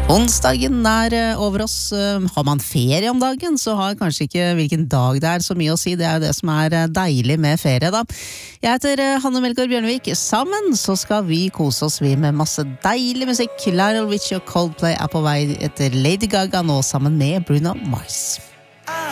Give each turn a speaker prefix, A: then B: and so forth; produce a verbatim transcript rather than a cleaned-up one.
A: Onsdagen er over oss. Har man ferie om dagen, så har kanskje ikke hvilken dag det er så mye å si. Det er jo det som er deilig med ferie, da. Jeg heter Hanne Melgaard Bjørnevik. Sammen så skal vi kose oss vi med masse deilig musikk. Lionel Richie og Coldplay er på vei etter Lady Gaga nå sammen med Bruno Mars.